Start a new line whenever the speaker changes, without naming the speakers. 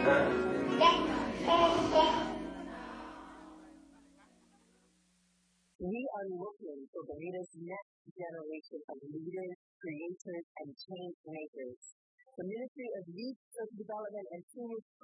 We are looking for Bermuda's next generation of leaders, creators, and change makers. The Ministry of Youth Development and Senior